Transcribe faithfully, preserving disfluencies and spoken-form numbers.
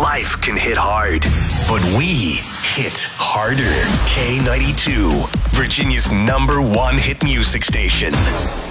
Life can hit hard, but we hit harder. K ninety-two, Virginia's number one hit music station.